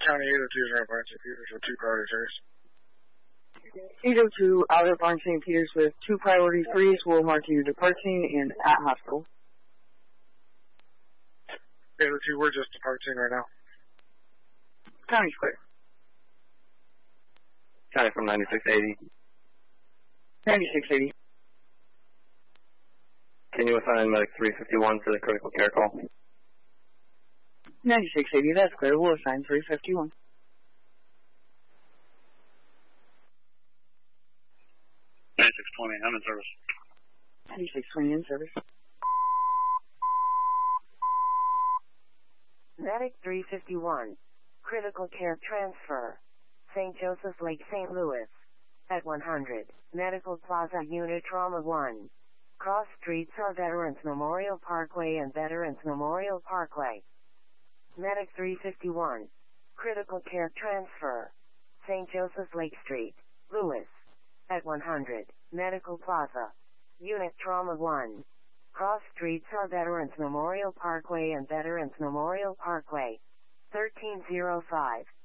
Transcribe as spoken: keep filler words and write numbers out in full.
County eight oh two is around Barnes Saint Peters with two priority threes. eight oh two out of Barnes Saint Peters with two priority threes. We'll mark you departing and at hospital. eight oh two, we're just departing right now. County's clear. County from ninety-six eighty. ninety-six eighty. Can you assign medic three fifty-one for the critical care call? ninety-six eighty, that's clear. We'll assign three fifty-one. ninety-six twenty, I'm in service. ninety-six twenty in service. Medic three fifty-one. Critical care transfer. Saint Joseph Lake, Saint Louis. At one hundred. Medical Plaza Unit Trauma one. Cross streets are Veterans Memorial Parkway and Veterans Memorial Parkway. Medic three fifty-one. Critical care transfer. Saint Joseph Lake Street, Louis. At one hundred. Medical Plaza. Unit Trauma one. Cross streets are Veterans Memorial Parkway and Veterans Memorial Parkway. thirteen oh five.